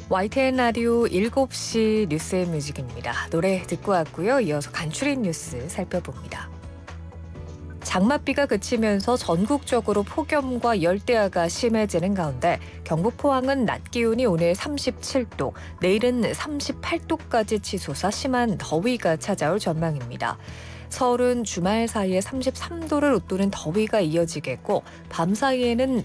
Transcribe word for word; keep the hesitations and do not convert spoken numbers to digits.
와이티엔 라디오 일곱 시 뉴스의 뮤직입니다. 노래 듣고 왔고요. 이어서 간추린 뉴스 살펴봅니다. 장맛비가 그치면서 전국적으로 폭염과 열대야가 심해지는 가운데 경북 포항은 낮 기온이 오늘 삼십칠 도, 내일은 삼십팔 도까지 치솟아 심한 더위가 찾아올 전망입니다. 서울은 주말 사이에 삼십삼 도를 웃도는 더위가 이어지겠고 밤 사이에는